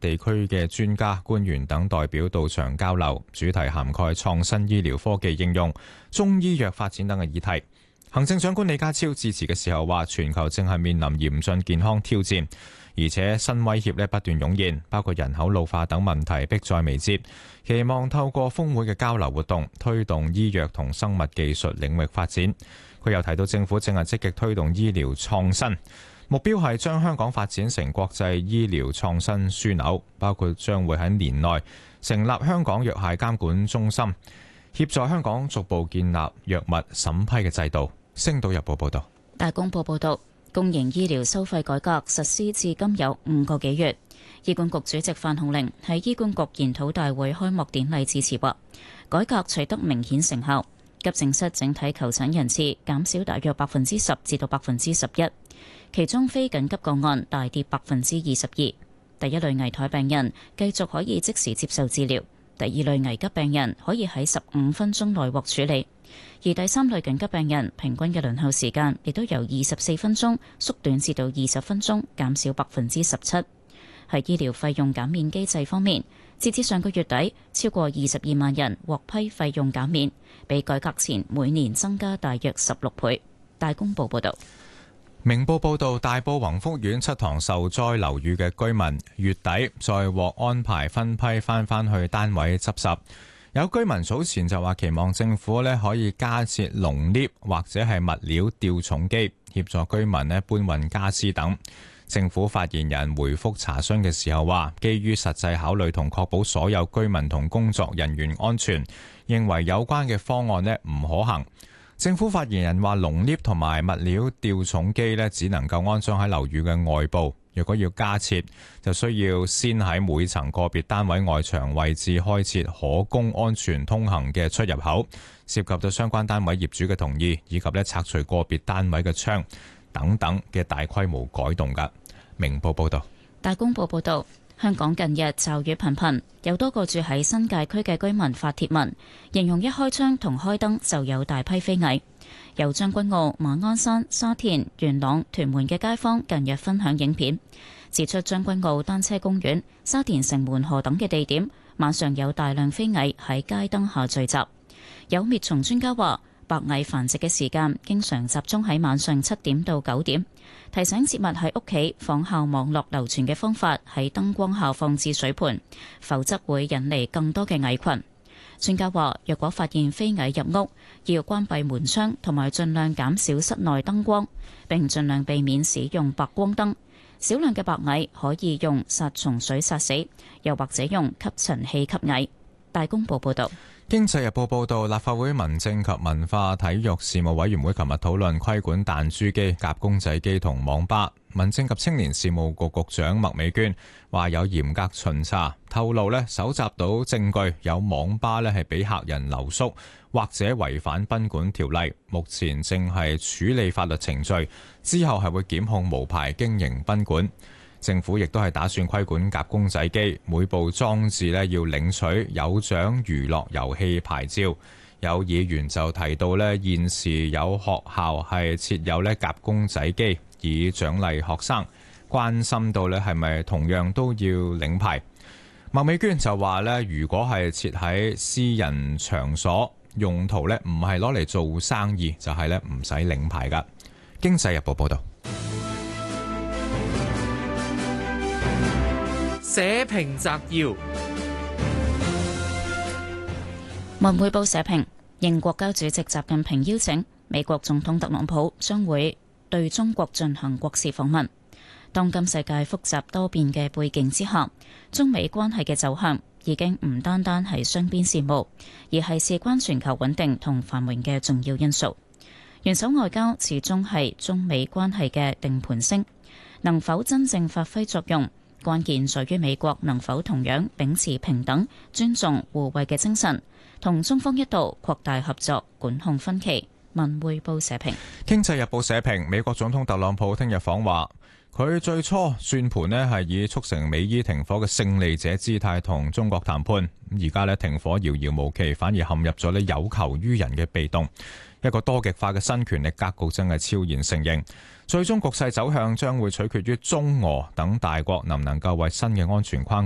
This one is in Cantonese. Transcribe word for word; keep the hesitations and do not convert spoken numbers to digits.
地區嘅專家、官員等代表到場交流，主題涵蓋創新醫療科技應用、中醫藥發展等嘅議題。行政長官李家超致辭嘅時候話，全球正係面臨嚴峻健康挑戰，而且新威脅咧不斷湧現，包括人口老化等問題迫在眉睫。期望透過峰會嘅交流活動，推動醫藥同生物技術領域發展。佢又提到政府正係積極推動醫療創新，目標係將香港發展成國際醫療創新樞紐，包括將會喺年內成立香港藥械監管中心，協助香港逐步建立藥物審批嘅制度。星島日報報道。 大公報報道，公營醫療收費改革實施至今有五個幾月。醫管局主席范鴻齡喺醫管局研討大會開幕典禮致辭話，改革取得明顯成效，急症室整體求診人次減少大約百分之十至到百分之十一，其中非緊急個案大跌百分之二十二。第一類危殆病人繼續可以即時接受治療，第二類危急病人可以喺十五分鐘內獲處理，而第三類緊急病人平均嘅輪候時間亦都由二十四分鐘縮短至到二十分鐘，減少百分之十七。喺醫療費用減免機制方面，截至上個月底，超過二十二萬人獲批費用減免，比改革前每年增加大約十六倍。大公報報道。 明報報道，大埔宏福苑七幢受災樓宇嘅居民月底再獲安排分批翻返去單位執拾。有居民早前就話期望政府咧可以加設籠 lift 或者係物料吊重機，協助居民咧搬運家私等。政府發言人回覆查詢嘅時候話，基於實際考慮同確保所有居民同工作人員安全，認為有關嘅方案咧唔可行。政府發言人話，籠 lift 同埋物料吊重機咧只能夠安裝喺樓宇嘅外部，若果要加設，就需要先喺每層個別單位外牆位置開設可供安全通行嘅出入口，涉及到相關單位業主嘅同意，以及咧拆除個別單位嘅窗等等嘅大規模改動㗎。明報報道。 大公報報道，香港近日驟雨頻頻，有多個住喺新界區嘅居民發帖文，形容一開窗同開燈就有大批飛蟻。由將軍澳、馬鞍山、沙田、元朗、屯門嘅街坊近日分享影片，指出將軍澳單車公園、沙田城門河等嘅地點，晚上有大量飛蟻喺街燈下聚集。有滅蟲專家話，白蟻繁殖嘅時間經常集中喺晚上七點到九點，提醒切勿喺屋企仿效網絡流傳嘅方法喺燈光下放置水盆，否則會引嚟更多嘅蟻群。專家話，若果發現飛蟻入屋，要關閉門窗同埋盡量減少室內燈光，並盡量避免使用白光燈。少量嘅白蟻可以用殺蟲水殺死，又或者用吸塵器吸蟻。大公報報道。 經濟日報報道，立法會民政及文化體育事務委員會琴日討論規管彈珠機、夾公仔機同網吧。民政及青年事務局局長麥美娟話有嚴格巡查，透露呢搜集到證據有網吧呢係俾客人留宿或者違反賓館條例，目前正係處理法律程序，之後係會檢控無牌經營賓館。政府亦都係打算規管夾公仔機，每部裝置咧要領取有獎娛樂遊戲牌照。有議員就提到咧，現時有學校係設有咧夾公仔機以獎勵學生，關心到咧係咪同樣都要領牌。麥美娟就話咧，如果係設喺私人場所，用途咧唔係攞嚟做生意，就係咧唔使領牌噶。經濟日報報道。 社評摘要： 文匯報社評，應國家主席習近平邀請，美國總統特朗普將會對中國進行國事訪問。當今世界複雜多變嘅背景之下，中美關係嘅走向已經唔單單係雙邊事務，而係事關全球穩定同繁榮嘅重要因素。元首外交始終係中美關係嘅定盤星，能否真正發揮作用，關鍵在於美國能否同樣秉持平等、尊重、互惠嘅精神，同中方一道擴大合作、管控分歧。文匯報社評。 經濟日報社評，美國總統特朗普聽日訪華，佢最初算盤呢係以促成美伊停火嘅勝利者姿態同中國談判，而家呢停火遙遙無期，反而陷入咗呢有求於人嘅被動，一個多極化嘅新權力格局真係悄然成形。最終局勢走向將會取決於中俄等大國能唔能夠為新嘅安全框